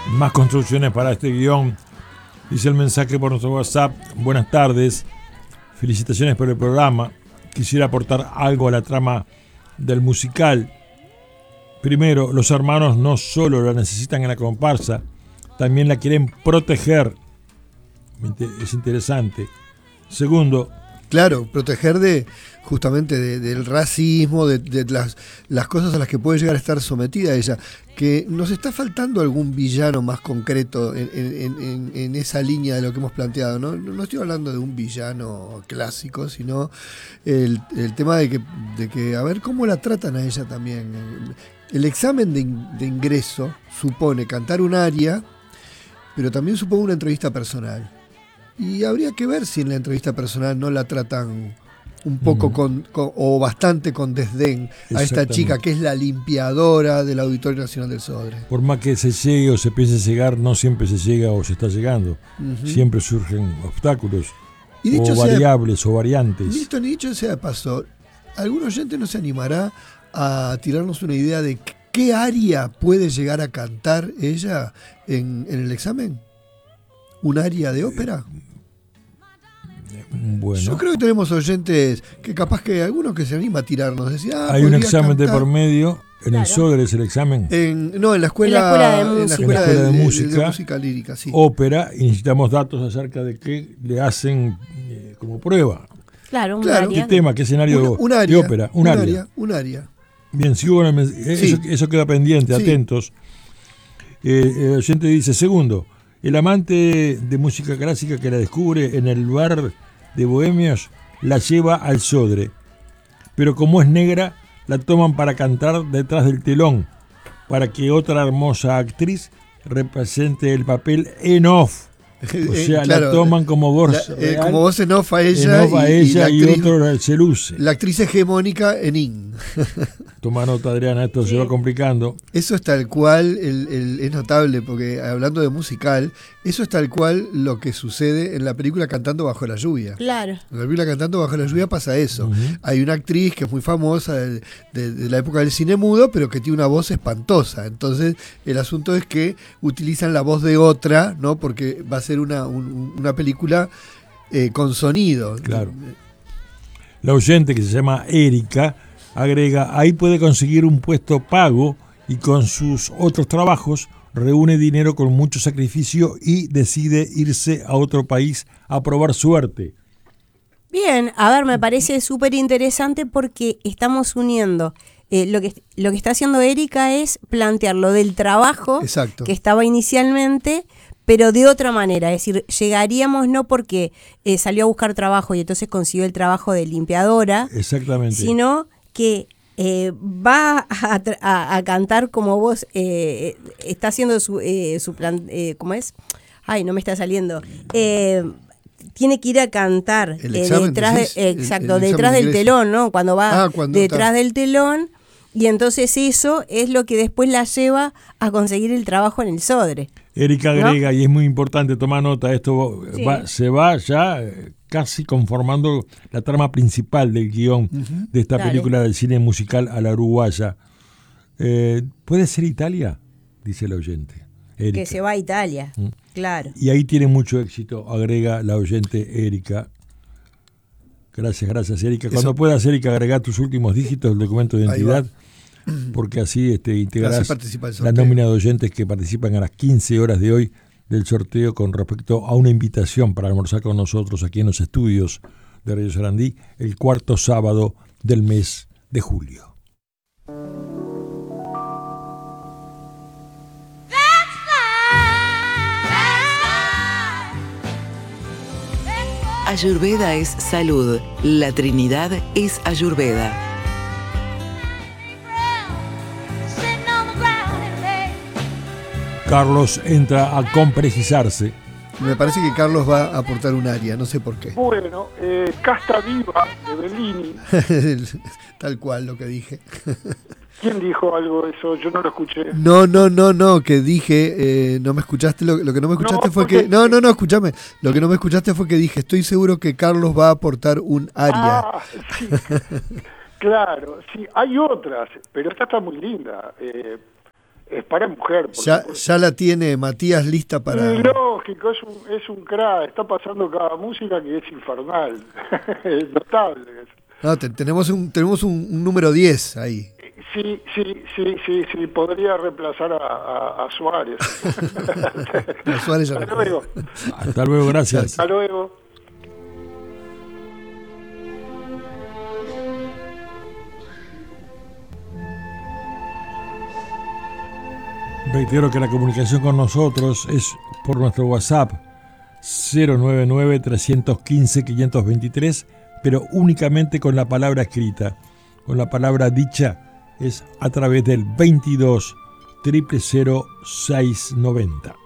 Más construcciones para este guión. Dice el mensaje por nuestro WhatsApp. Buenas tardes. Felicitaciones por el programa. Quisiera aportar algo a la trama del musical. Primero, los hermanos no solo la necesitan en la comparsa, también la quieren proteger. Es interesante. Segundo, claro, proteger justamente del racismo, de las cosas a las que puede llegar a estar sometida ella. Que nos está faltando algún villano más concreto en esa línea de lo que hemos planteado. No estoy hablando de un villano clásico, sino el tema de que a ver cómo la tratan a ella también. El examen de ingreso supone cantar un aria, pero también supone una entrevista personal. Y habría que ver si en la entrevista personal no la tratan un poco o bastante con desdén a esta chica que es la limpiadora del Auditorio Nacional del Sodre. Por más que se llegue o se piense llegar, no siempre se llega o se está llegando. Siempre surgen obstáculos y o variables o variantes. Dicho sea de paso, ¿algún oyente no se animará a tirarnos una idea de qué aria puede llegar a cantar ella en el examen? ¿Un aria de ópera? Bueno. Yo creo que tenemos oyentes que capaz que algunos que se anima a tirarnos. Hay un examen de por medio. En el Sodre es el examen. En la escuela de música lírica, sí. Ópera, y necesitamos datos acerca de qué le hacen como prueba. Claro, un aria. ¿Qué tema, qué escenario de ópera? Un aria. Bien, sigo con eso queda pendiente, sí. Atentos. El oyente dice, segundo, el amante de música clásica que la descubre en el bar de bohemios la lleva al Sodre, pero como es negra la toman para cantar detrás del telón, para que otra hermosa actriz represente el papel en off. O sea, claro, la toman como voz real, como voz en off a ella, y otro se luce. La actriz hegemónica en in. Toma nota, Adriana, esto se va complicando. Eso es tal cual, es notable, porque hablando de musical, eso es tal cual lo que sucede en la película Cantando bajo la lluvia. Claro. En la película Cantando bajo la lluvia pasa eso. Hay una actriz que es muy famosa de la época del cine mudo, pero que tiene una voz espantosa. Entonces, el asunto es que utilizan la voz de otra, ¿no? Porque va a ser una película con sonido. Claro. La oyente, que se llama Erika, agrega, ahí puede conseguir un puesto pago y con sus otros trabajos reúne dinero con mucho sacrificio y decide irse a otro país a probar suerte. Bien, a ver, me parece súper interesante porque estamos uniendo. Lo que está haciendo Erika es plantear lo del trabajo. Exacto. Que estaba inicialmente, pero de otra manera. Es decir, llegaríamos no porque salió a buscar trabajo y entonces consiguió el trabajo de limpiadora. Exactamente. Sino que va a cantar como vos, está haciendo su plan, ¿cómo es? Ay, no me está saliendo. Tiene que ir a cantar detrás del telón, ¿no? Cuando va detrás del telón, y entonces eso es lo que después la lleva a conseguir el trabajo en el Sodre. Erika agrega, ¿no? Y es muy importante tomar nota, esto se va ya casi conformando la trama principal del guión de esta película del cine musical a la uruguaya. ¿Puede ser Italia? Dice el oyente. Erika. Que se va a Italia, claro. Y ahí tiene mucho éxito, agrega la oyente Erika. Gracias, Erika. Cuando puedas, Erika, agregar tus últimos dígitos del documento de identidad, porque así integrarás la nómina de oyentes que participan a las 15 horas de hoy del sorteo con respecto a una invitación para almorzar con nosotros aquí en los estudios de Radio Sarandí el cuarto sábado del mes de julio. Ayurveda es salud, la Trinidad es Ayurveda. Carlos entra a complejizarse. Me parece que Carlos va a aportar un aria, no sé por qué. Bueno, Casta Viva de Bellini. Tal cual lo que dije. ¿Quién dijo algo de eso? Yo no lo escuché. No, que dije, no me escuchaste, lo que no me escuchaste fue que... No, escúchame. Lo que no me escuchaste fue que dije, estoy seguro que Carlos va a aportar un aria. Sí. Claro, sí, hay otras, pero esta está muy linda. es para mujer. Ya la tiene Matías lista para... Lógico, es un crack, está pasando cada música que es infernal, es notable. No, tenemos un número 10 ahí. Sí, podría reemplazar a Suárez. A Suárez. Hasta luego. Hasta luego, gracias. Hasta luego. Reitero que la comunicación con nosotros es por nuestro WhatsApp 099-315-523, pero únicamente con la palabra escrita. Con la palabra dicha es a través del 22 000 690.